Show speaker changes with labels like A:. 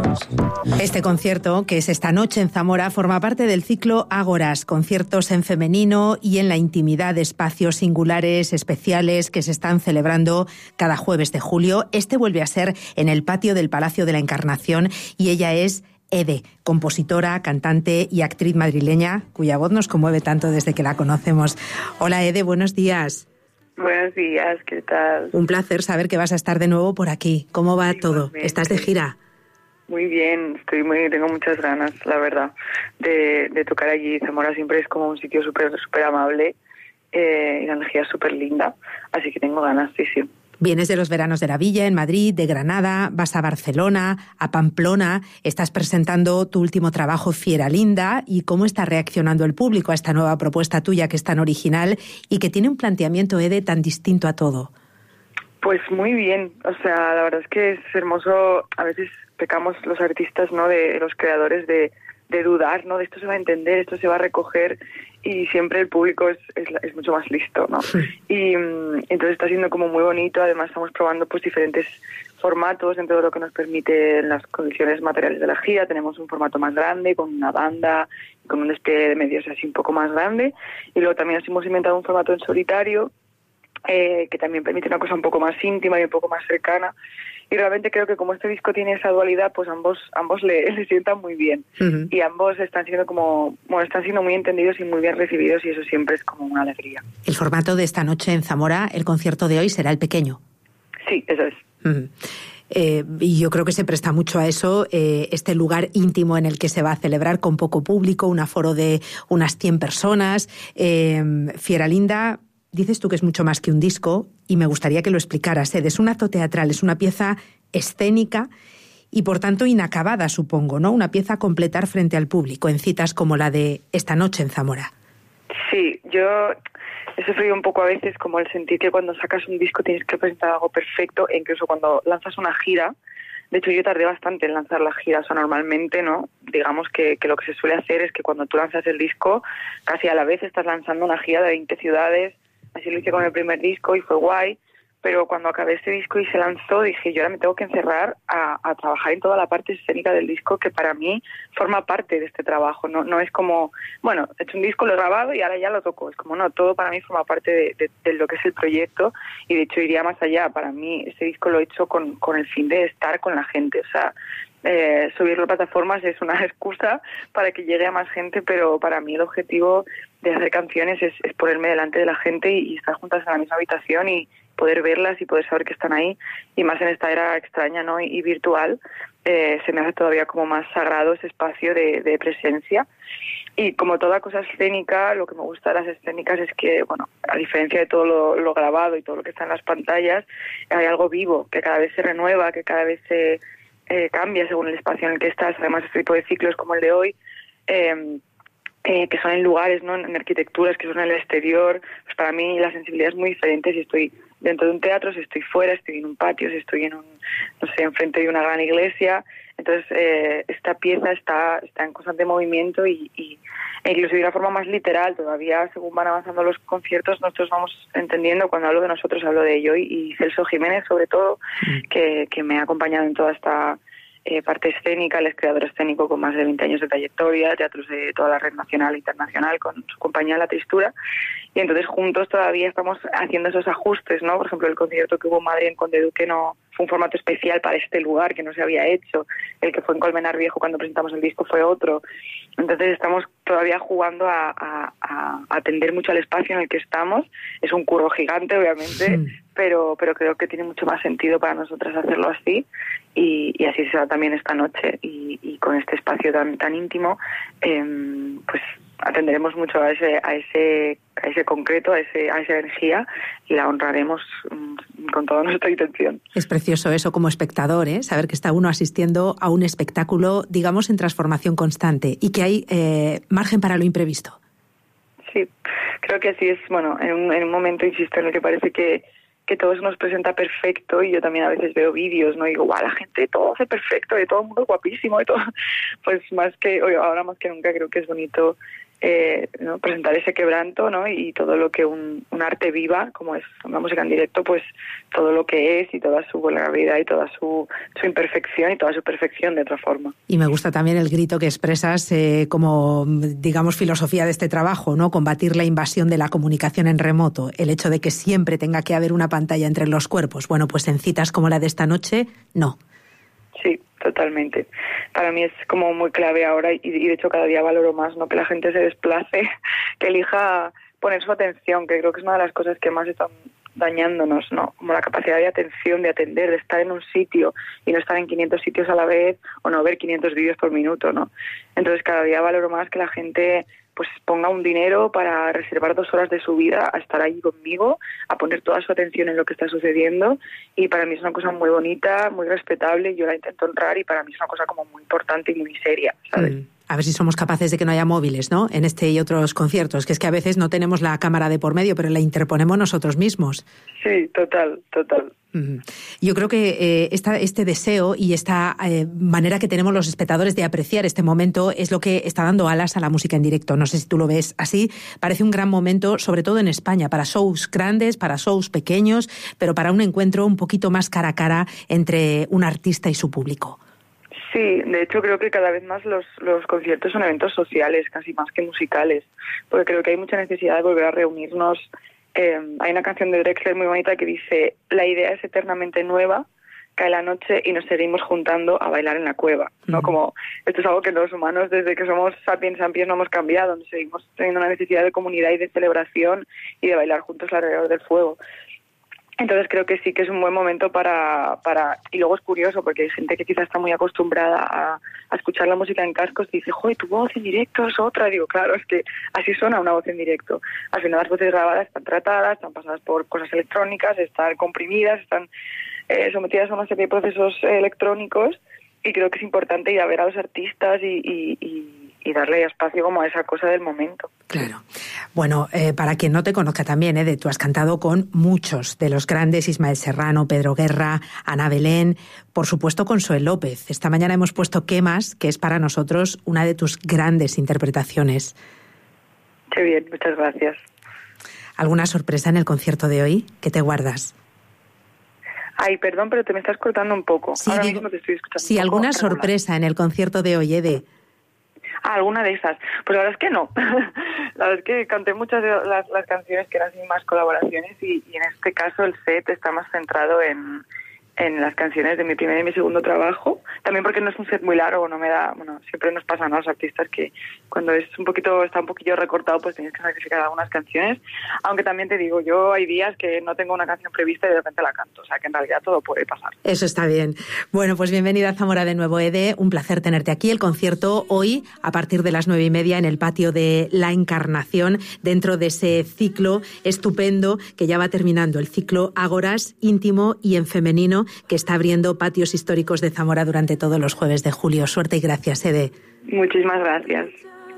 A: Este concierto, que es esta noche en Zamora, forma parte del ciclo Ágoras, conciertos en femenino y en la intimidad de espacios singulares, especiales, que se están celebrando cada jueves de julio. Este vuelve a ser en el patio del Palacio de la Encarnación y ella es Ede, compositora, cantante y actriz madrileña, cuya voz nos conmueve tanto desde que la conocemos. Hola Ede, buenos días.
B: Buenos días, ¿qué tal?
A: Un placer saber que vas a estar de nuevo por aquí. ¿Cómo va todo? ¿Estás de gira?
B: Muy bien, tengo muchas ganas, la verdad, de tocar allí. Zamora siempre es como un sitio súper amable y la energía es súper linda, así que tengo ganas, sí.
A: Vienes de los veranos de la Villa, en Madrid, de Granada, vas a Barcelona, a Pamplona, estás presentando tu último trabajo, Fiera Linda, y cómo está reaccionando el público a esta nueva propuesta tuya que es tan original y que tiene un planteamiento, Ede, tan distinto a todo.
B: Pues muy bien, o sea, la verdad es que es hermoso. A veces pecamos los artistas, ¿no?, de los creadores de dudar, ¿no?, de esto se va a entender, esto se va a recoger, y siempre el público es mucho más listo, ¿no? Sí. Y entonces está siendo como muy bonito. Además estamos probando pues diferentes formatos dentro de lo que nos permiten las condiciones materiales de la gira. Tenemos un formato más grande, con una banda, con un despliegue de medios así un poco más grande, y luego también hemos inventado un formato en solitario, que también permite una cosa un poco más íntima y un poco más cercana. Y realmente creo que como este disco tiene esa dualidad, pues ambos le sientan muy bien. Uh-huh. Y ambos están siendo muy entendidos y muy bien recibidos, y eso siempre es como una alegría.
A: El formato de esta noche en Zamora, el concierto de hoy, será el pequeño.
B: Sí, eso es.
A: Uh-huh. Y yo creo que se presta mucho a eso, este lugar íntimo en el que se va a celebrar con poco público, un aforo de unas 100 personas. Fiera Linda, dices tú que es mucho más que un disco, y me gustaría que lo explicaras. Es un acto teatral, es una pieza escénica y por tanto inacabada, supongo, ¿no? Una pieza a completar frente al público en citas como la de esta noche en Zamora.
B: Sí, yo he sufrido un poco a veces como el sentir que cuando sacas un disco tienes que presentar algo perfecto, e incluso cuando lanzas una gira. De hecho, yo tardé bastante en lanzar la gira. O sea, normalmente, ¿no?, digamos que lo que se suele hacer es que cuando tú lanzas el disco, casi a la vez estás lanzando una gira de 20 ciudades. Así lo hice con el primer disco y fue guay, pero cuando acabé este disco y se lanzó, dije, yo ahora me tengo que encerrar a trabajar en toda la parte escénica del disco, que para mí forma parte de este trabajo. No es como, bueno, he hecho un disco, lo he grabado y ahora ya lo toco. Es como, no, todo para mí forma parte de lo que es el proyecto, y de hecho iría más allá. Para mí este disco lo he hecho con el fin de estar con la gente. O sea, subirlo a plataformas es una excusa para que llegue a más gente, pero para mí el objetivo de hacer canciones es ponerme delante de la gente y estar juntas en la misma habitación y poder verlas y poder saber que están ahí. Y más en esta era extraña, ¿no?, y virtual, se me hace todavía como más sagrado ese espacio de presencia. Y como toda cosa escénica, lo que me gusta de las escénicas es que, bueno, a diferencia de todo lo grabado y todo lo que está en las pantallas, hay algo vivo, que cada vez se renueva, que cada vez se cambia según el espacio en el que estás. Además, este tipo de ciclos como el de hoy, que son en lugares, ¿no?, en arquitecturas que son en el exterior, pues para mí la sensibilidad es muy diferente si estoy dentro de un teatro, si estoy fuera, si estoy en un patio, si estoy enfrente de una gran iglesia. Entonces, esta pieza está en constante movimiento e incluso de una forma más literal. Todavía, según van avanzando los conciertos, nosotros vamos entendiendo. Cuando hablo de nosotros, hablo de yo y Celso Jiménez, sobre todo, que me ha acompañado en toda esta parte escénica. Él es creador escénico con más de 20 años de trayectoria, teatros de toda la red nacional e internacional, con su compañía La Tristura. Y entonces juntos todavía estamos haciendo esos ajustes, ¿no? Por ejemplo, el concierto que hubo en Madrid en Conde Duque no fue un formato especial para este lugar, que no se había hecho. El que fue en Colmenar Viejo cuando presentamos el disco fue otro. Entonces estamos todavía jugando a atender mucho al espacio en el que estamos. Es un curro gigante, obviamente, sí, pero creo que tiene mucho más sentido para nosotras hacerlo así, y así será también esta noche. Y con este espacio tan íntimo, pues atenderemos mucho a ese concreto, a esa energía, y la honraremos con toda nuestra intención.
A: Es precioso eso como espectador, saber que está uno asistiendo a un espectáculo, digamos, en transformación constante, y que hay margen para lo imprevisto.
B: Sí, creo que así es. Bueno, en un momento, insisto, en el que parece que todo se nos presenta perfecto, y yo también a veces veo vídeos, ¿no? Y digo, guau, la gente todo hace perfecto, de todo el mundo guapísimo, de todo. Pues ahora más que nunca creo que es bonito ¿no? Presentar ese quebranto, ¿no? Y todo lo que un arte viva, como es una música en directo, pues todo lo que es y toda su vulnerabilidad y toda su imperfección y toda su perfección de otra forma.
A: Y me gusta también el grito que expresas como, digamos, filosofía de este trabajo, ¿no? Combatir la invasión de la comunicación en remoto, el hecho de que siempre tenga que haber una pantalla entre los cuerpos. Bueno, pues en citas como la de esta noche, no.
B: Sí, totalmente. Para mí es como muy clave ahora y de hecho cada día valoro más, ¿no? Que la gente se desplace, que elija poner su atención, que creo que es una de las cosas que más están dañándonos, ¿no? Como la capacidad de atención, de atender, de estar en un sitio y no estar en 500 sitios a la vez o no ver 500 vídeos por minuto, ¿no? Entonces cada día valoro más que la gente pues ponga un dinero para reservar 2 horas de su vida a estar ahí conmigo, a poner toda su atención en lo que está sucediendo, y para mí es una cosa muy bonita, muy respetable, yo la intento honrar y para mí es una cosa como muy importante y muy seria, ¿sabes?
A: A ver si somos capaces de que no haya móviles, ¿no? En este y otros conciertos, que es que a veces no tenemos la cámara de por medio, pero la interponemos nosotros mismos.
B: Sí, total.
A: Yo creo que este deseo y esta manera que tenemos los espectadores de apreciar este momento es lo que está dando alas a la música en directo. No sé si tú lo ves así. Parece un gran momento, sobre todo en España, para shows grandes, para shows pequeños, pero para un encuentro un poquito más cara a cara entre un artista y su público.
B: Sí, de hecho creo que cada vez más los conciertos son eventos sociales, casi más que musicales, porque creo que hay mucha necesidad de volver a reunirnos. Hay una canción de Drexler muy bonita que dice: la idea es eternamente nueva, cae la noche y nos seguimos juntando a bailar en la cueva, ¿no? Como esto es algo que los humanos desde que somos sapiens no hemos cambiado, seguimos teniendo una necesidad de comunidad y de celebración y de bailar juntos alrededor del fuego. Entonces creo que sí que es un buen momento para y luego es curioso porque hay gente que quizás está muy acostumbrada a escuchar la música en cascos y dice: ¡joder, tu voz en directo es otra! Digo, claro, es que así suena una voz en directo. Al final las voces grabadas están tratadas, están pasadas por cosas electrónicas, están comprimidas, están sometidas a una serie de procesos electrónicos, y creo que es importante ir a ver a los artistas y darle espacio como a esa cosa del momento.
A: Claro. Bueno, para quien no te conozca también, tú has cantado con muchos de los grandes: Ismael Serrano, Pedro Guerra, Ana Belén, por supuesto con Zoe López. Esta mañana hemos puesto ¿Qué más?, que es para nosotros una de tus grandes interpretaciones.
B: Qué bien, muchas gracias.
A: ¿Alguna sorpresa en el concierto de hoy? ¿Qué te guardas?
B: Ay, perdón, pero te me estás cortando un poco.
A: Sí,
B: ahora mismo te estoy escuchando.
A: Sí, ¿alguna sorpresa en el concierto de hoy, Ede?
B: Alguna de esas. Pues la verdad es que no. La verdad es que canté muchas de las canciones que eran sin más colaboraciones y en este caso el set está más centrado en las canciones de mi primer y mi segundo trabajo. También porque no es un set muy largo, no me da... Bueno, siempre nos pasa, ¿no?, a los artistas que cuando está un poquillo recortado, pues tienes que sacrificar algunas canciones. Aunque también te digo, yo hay días que no tengo una canción prevista y de repente la canto. O sea, que en realidad todo puede pasar.
A: Eso está bien. Bueno, pues bienvenida a Zamora de nuevo, Ede. Un placer tenerte aquí. El concierto hoy, a partir de las 9:30, en el patio de La Encarnación, dentro de ese ciclo estupendo que ya va terminando, el ciclo Ágoras, íntimo y en femenino, que está abriendo patios históricos de Zamora durante todos los jueves de julio. Suerte y gracias, Ede.
B: Muchísimas gracias.